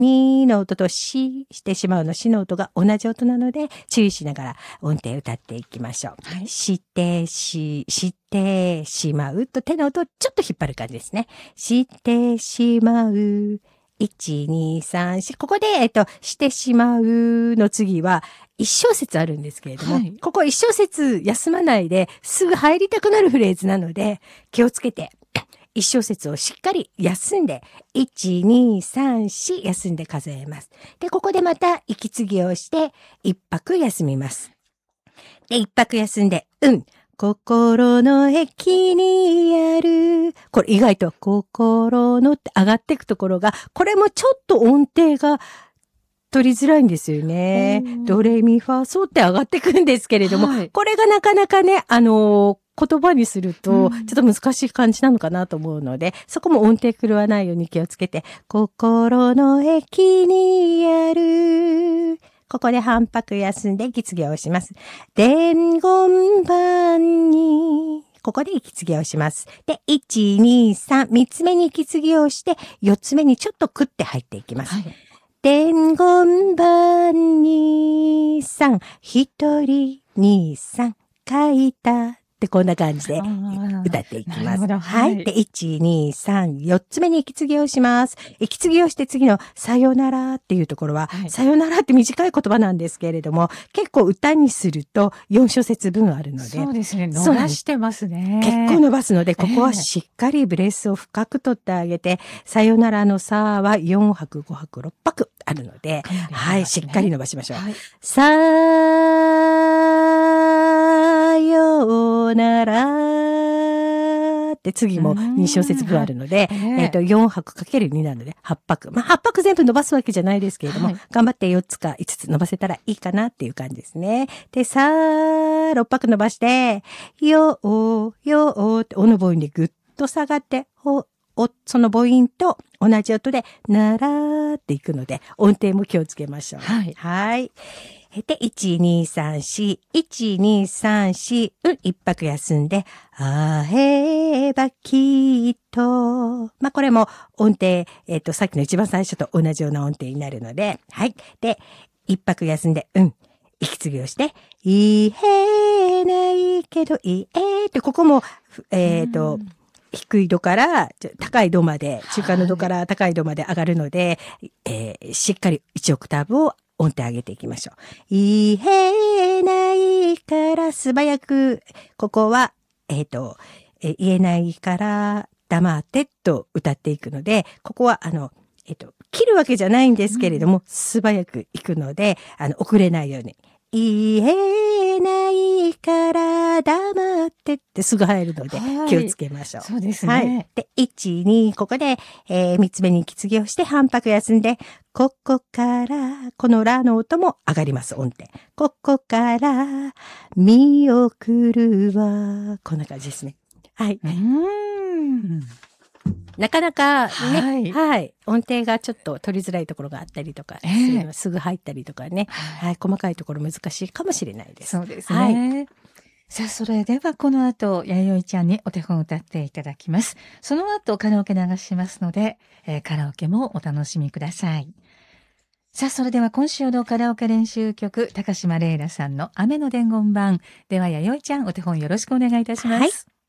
にの音としてしまうのしの音が同じ音なので注意しながら音程歌っていきましょう。 はい、 してしまうと手の音をちょっと引っ張る感じですね。してしまう。1、2、3、4。ここで、してしまうの次は、1小節あるんですけれども、 はい、 ここ1小節休まないですぐ入りたくなるフレーズなので、気をつけて、1小節をしっかり休んで、1、2、3、4休んで数えます。で、ここでまた息継ぎをして、1拍休みます。で、1拍休んで、心の駅にある。これ意外と心のって上がっていくところが、これもちょっと音程が取りづらいんですよね。ドレミファソって上がってくるんですけれども、 はい、 これがなかなかね、言葉にすると、ちょっと難しい感じなのかなと思うので、そこも音程狂わないように気をつけて、心の駅にある。ここで半拍休んで息継ぎをします。伝言板に、ここで息継ぎをします。で、1、2、3、3つ目に息継ぎをして、4つ目にちょっとクッて入っていきます。 はい、 伝言板に3、1人2、3書いた。ってこんな感じで歌っていきます。はい。で、1、2、3、4つ目に息継ぎをします。息継ぎをして次のさよならっていうところは、はい、さよならって短い言葉なんですけれども、結構歌にすると4小節分あるので。 そうですね。伸ばしてますね。 結構伸ばすので、ここはしっかりブレスを深く取ってあげて、さよならのさは4拍、5拍、6拍あるので、はい、しっかり伸ばしましょう。はい、さようならって次も2小節分あるので、4拍かける2なので8拍。まあ、8拍全部伸ばすわけじゃないですけれども、はい、頑張って4つか5つ伸ばせたらいいかなっていう感じですね。で、6拍伸ばして、よーっておの母音でぐっと下がって、その母音と同じ音で、ならーっていくので、音程も気をつけましょう。 はい。 はい。で、1、2、3、4、1、2、3、4、一拍休んで、会えばきっと。まあ、これも音程、さっきの一番最初と同じような音程になるので、はい。で、一拍休んで、息継ぎをして、言えないけど、言えって、ここも、低い度から高い度まで、中間の度から高い度まで上がるので、しっかり1オクターブを音程上げていきましょう。言えないから素早く、ここは、言えないから黙ってと歌っていくので、ここは切るわけじゃないんですけれども、素早くいくので、遅れないように。言えないから黙ってってすぐ入るので気をつけましょう。 そうですね。 はい。で、1、2、ここで、3つ目に息継ぎをして半拍休んで、ここから、このラの音も上がります、音程。ここから、見送るわ。こんな感じですね。はい。なかなかね、はい。音程がちょっと取りづらいところがあったりとか、すぐ入ったりとかね、はい。細かいところ難しいかもしれないです。 そうですね。はい、さあ、それではこの後、弥生ちゃんにお手本を歌っていただきます。その後、カラオケ流しますので、カラオケもお楽しみください。さあ、それでは今週のカラオケ練習曲、高島玲奈さんの雨の伝言板。では、弥生ちゃん、お手本よろしくお願いいたします。はい。